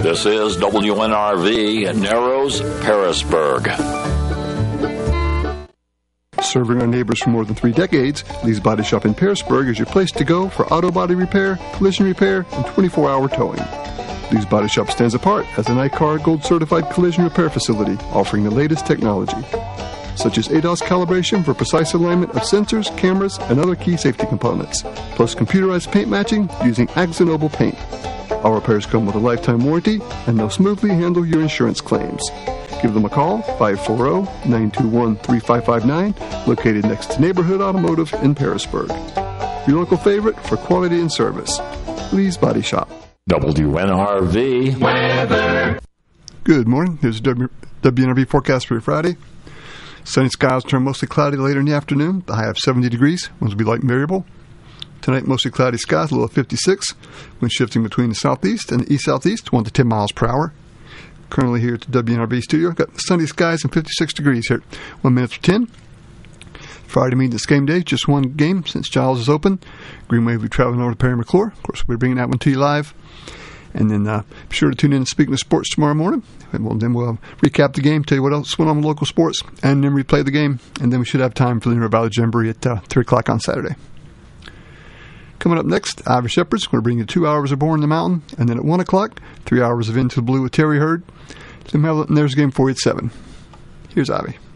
This is WNRV Narrows, Parisburg. Serving our neighbors for more than 3 decades, Lee's Body Shop in Parisburg is your place to go for auto body repair, collision repair, and 24-hour towing. Lee's Body Shop stands apart as an ICAR Gold Certified collision repair facility offering the latest technology, such as ADAS calibration for precise alignment of sensors, cameras, and other key safety components, plus computerized paint matching using AkzoNobel paint. Our repairs come with a lifetime warranty, and they'll smoothly handle your insurance claims. Give them a call, 540-921-3559, located next to Neighborhood Automotive in Parisburg. Your local favorite for quality and service, Lee's Body Shop. WNRV weather. Good morning. Here's the WNRV forecast for Friday. Sunny skies turn mostly cloudy later in the afternoon. The high of 70 degrees. Winds will be light and variable. Tonight, mostly cloudy skies, a low of 56. Wind shifting between the southeast and the east-southeast, 1 to 10 miles per hour. Currently here at the WNRV studio, got sunny skies and 56 degrees here. 1 minute to 10. Friday means it's game day. Just one game since Giles is open. Greenway will be traveling over to Perry McClure. Of course, we'll be bringing that one to you live. And then be sure to tune in to Speaking of Sports tomorrow morning. And then we'll recap the game, tell you what else went on with local sports, and then replay the game. And then we should have time for the River Valley Jamboree at 3 o'clock on Saturday. Coming up next, Ivy Shepherds. We're going to bring you 2 hours of Born in the Mountain. And then at 1 o'clock, 3 hours of Into the Blue with Terry Hurd. Then there's a game for you at 7. Here's Ivy.